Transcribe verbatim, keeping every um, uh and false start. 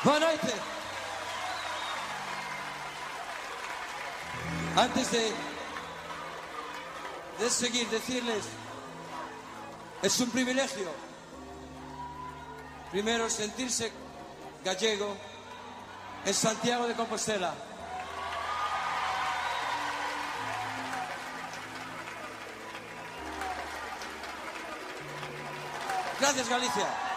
Boa noite. Antes de, de seguir, decirles, es un privilegio, primero, sentirse gallego en Santiago de Compostela. Gracias, Galicia.